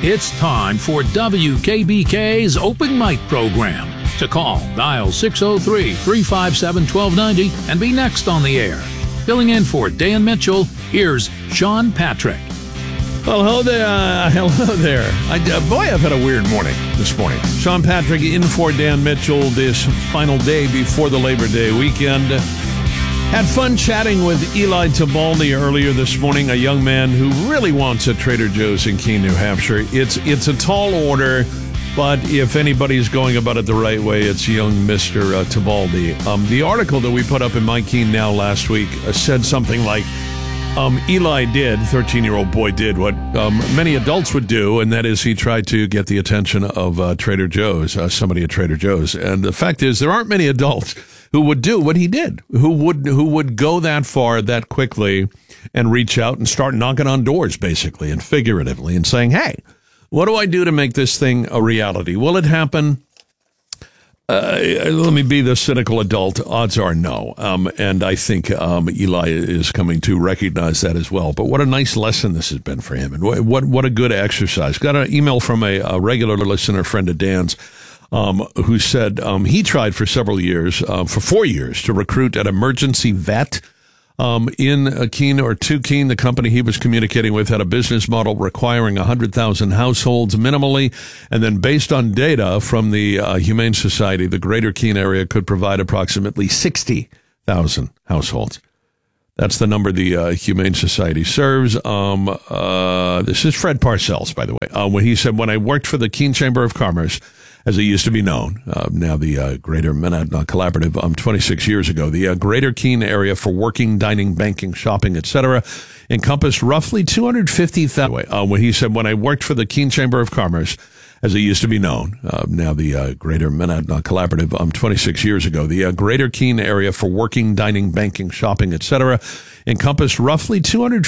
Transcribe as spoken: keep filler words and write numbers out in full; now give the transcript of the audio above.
It's time for W K B K's Open Mic program. To call, dial six oh three, three five seven, one two nine oh and be next on the air. Filling in for Dan Mitchell, here's Sean Patrick. Well, hello there. Uh, hello there. I, uh, boy, I've had a weird morning this morning. Sean Patrick in for Dan Mitchell this final day before the Labor Day weekend. Had fun chatting with Eli Tebaldi earlier this morning, a young man who really wants a Trader Joe's in Keene, New Hampshire. It's it's a tall order, but if anybody's going about it the right way, it's young Mister Uh, Tebaldi. Um, the article that we put up in My Keene Now last week uh, said something like, um, Eli did, thirteen-year-old boy did what um, many adults would do, and that is he tried to get the attention of uh, Trader Joe's, uh, somebody at Trader Joe's. And the fact is, there aren't many adults who would do what he did, who would who would go that far that quickly and reach out and start knocking on doors, basically, and figuratively, and saying, hey, what do I do to make this thing a reality? Will it happen? Uh, let me be the cynical adult. Odds are no. Um, and I think um, Eli is coming to recognize that as well. But what a nice lesson this has been for him. And what what a good exercise. Got an email from a, a regular listener, friend of Dan's, Um, who said um, he tried for several years, uh, for four years, to recruit an emergency vet um, in uh, Keene or to Keene. The company he was communicating with had a business model requiring one hundred thousand households minimally, and then based on data from the uh, Humane Society, the greater Keene area could provide approximately sixty thousand households. That's the number the uh, Humane Society serves. Um, uh, this is Fred Parcells, by the way, uh, when he said, when I worked for the Keene Chamber of Commerce, as it used to be known, uh, now the uh, Greater Monadnock Collaborative, um, twenty-six years ago, the uh, Greater Keene area for working, dining, banking, shopping, et cetera, encompassed roughly two hundred fifty thousand. Uh, when he said, when I worked for the Keene Chamber of Commerce, as it used to be known, uh, now the uh, Greater Monadnock Collaborative, um, twenty-six years ago, the uh, Greater Keene area for working, dining, banking, shopping, et cetera, encompassed roughly two hundred